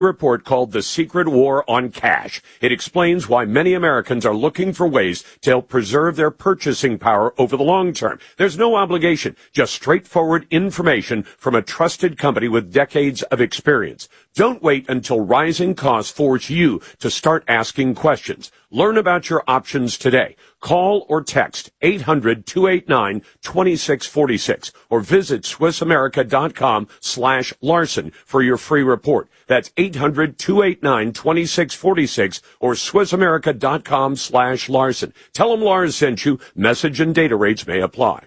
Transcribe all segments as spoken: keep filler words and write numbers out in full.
report called The Secret War on Cash. It explains why many Americans are looking for ways to help preserve their purchasing power over the long term. There's no obligation, just straightforward information from a trusted company with decades of experience. Don't wait until rising costs force you to start asking questions. Learn about your options today. Call or text eight hundred, two eight nine, two six four six or visit SwissAmerica.com slash Larson for your free report. That's eight hundred, two eight nine, two six four six or SwissAmerica.com slash Larson. Tell them Lars sent you. Message and data rates may apply.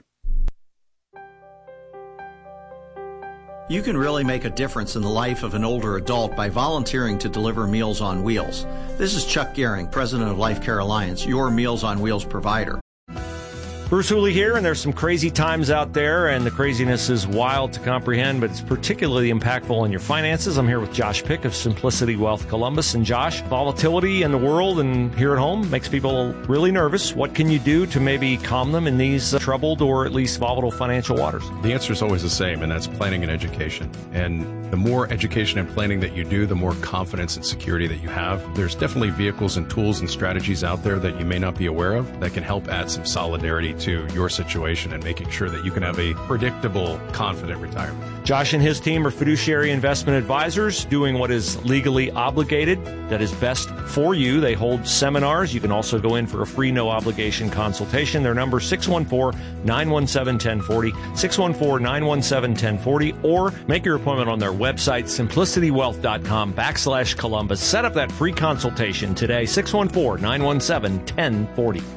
You can really make a difference in the life of an older adult by volunteering to deliver Meals on Wheels. This is Chuck Gehring, president of Life Care Alliance, your Meals on Wheels provider. Bruce Hooley here, and there's some crazy times out there, and the craziness is wild to comprehend, but it's particularly impactful on your finances. I'm here with Josh Pick of Simplicity Wealth Columbus. And Josh, volatility in the world and here at home makes people really nervous. What can you do to maybe calm them in these uh, troubled or at least volatile financial waters? The answer is always the same, and that's planning and education. And the more education and planning that you do, the more confidence and security that you have. There's definitely vehicles and tools and strategies out there that you may not be aware of that can help add some solidarity to your situation and making sure that you can have a predictable, confident retirement. Josh and his team are fiduciary investment advisors doing what is legally obligated, that is best for you. They hold seminars. You can also go in for a free, no-obligation consultation. Their number is six one four, nine one seven, one zero four zero, six one four, nine one seven, one zero four zero, or make your appointment on their website, simplicitywealth.com backslash Columbus. Set up that free consultation today, six one four, nine one seven, one zero four zero.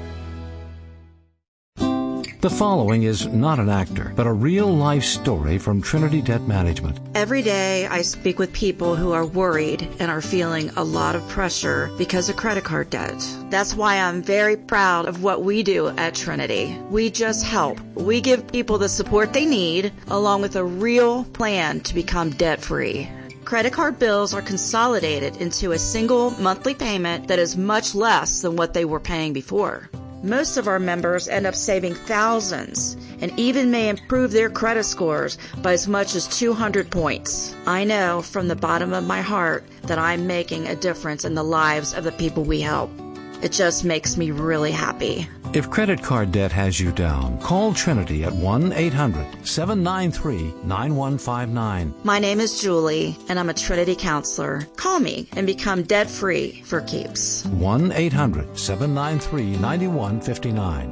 The following is not an actor, but a real-life story from Trinity Debt Management. Every day I speak with people who are worried and are feeling a lot of pressure because of credit card debt. That's why I'm very proud of what we do at Trinity. We just help. We give people the support they need, along with a real plan to become debt-free. Credit card bills are consolidated into a single monthly payment that is much less than what they were paying before. Most of our members end up saving thousands and even may improve their credit scores by as much as two hundred points. I know from the bottom of my heart that I'm making a difference in the lives of the people we help. It just makes me really happy. If credit card debt has you down, call Trinity at one eight hundred, seven nine three, nine one five nine. My name is Julie, and I'm a Trinity counselor. Call me and become debt-free for keeps. one eight hundred, seven nine three, nine one five nine.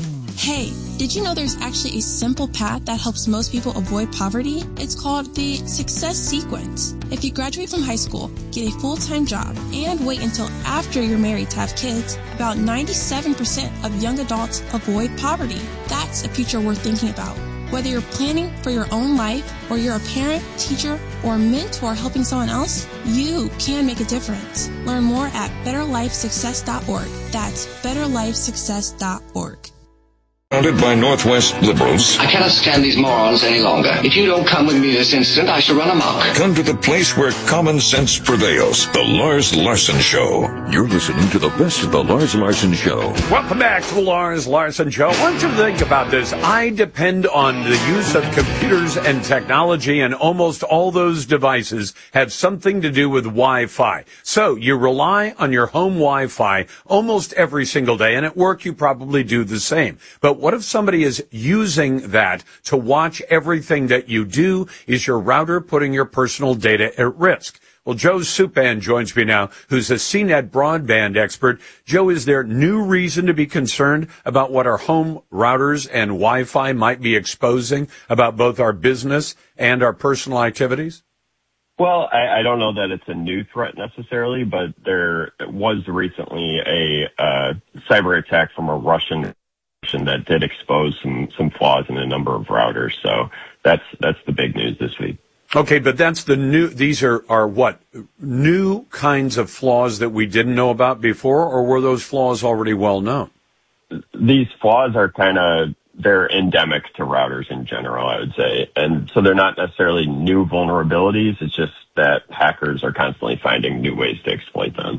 Hey, did you know there's actually a simple path that helps most people avoid poverty? It's called the Success Sequence. If you graduate from high school, get a full-time job, and wait until after you're married to have kids, about ninety-seven percent of young adults avoid poverty. That's a future worth thinking about. Whether you're planning for your own life, or you're a parent, teacher, or mentor helping someone else, you can make a difference. Learn more at better life success dot org. That's better life success dot org. Founded by Northwest liberals. I cannot stand these morons any longer. If you don't come with me this instant, I shall run amok. Come to the place where common sense prevails. The Lars Larson Show. You're listening to the best of the Lars Larson Show. Welcome back to the Lars Larson Show. I want you to think about this. I depend on the use of computers and technology, and almost all those devices have something to do with Wi-Fi. So you rely on your home Wi-Fi almost every single day, and at work you probably do the same. But what if somebody is using that to watch everything that you do? Is your router putting your personal data at risk? Well, Joe Supan joins me now, who's a C net broadband expert. Joe, is there new reason to be concerned about what our home routers and Wi-Fi might be exposing about both our business and our personal activities? Well, I, I don't know that it's a new threat necessarily, but there was recently a uh, cyber attack from a Russian that did expose some some flaws in a number of routers. So that's that's the big news this week. Okay, but that's the new, these are, are what, new kinds of flaws that we didn't know about before, or were those flaws already well known? These flaws are kind of, they're endemic to routers in general, I would say. And so they're not necessarily new vulnerabilities. It's just that hackers are constantly finding new ways to exploit them.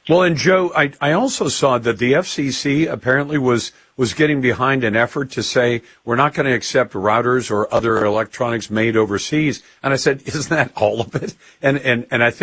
Well, and Joe, I, I also saw that the F C C apparently was was getting behind an effort to say we're not going to accept routers or other electronics made overseas. And I said, isn't that all of it? And and and I think